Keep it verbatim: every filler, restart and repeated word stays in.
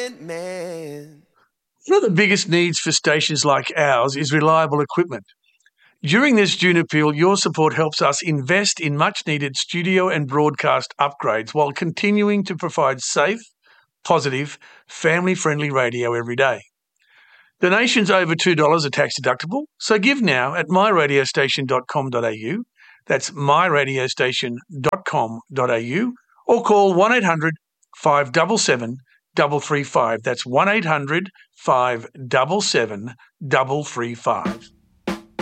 man. One of the biggest needs for stations like ours is reliable equipment. During this June appeal, your support helps us invest in much-needed studio and broadcast upgrades while continuing to provide safe, positive, family-friendly radio every day. Donations over two dollars are tax-deductible, so give now at my radio station dot com dot a u. That's my radio station dot com dot a u, or call one eight hundred five seven seven three three five. That's one eight hundred five seven seven three three five.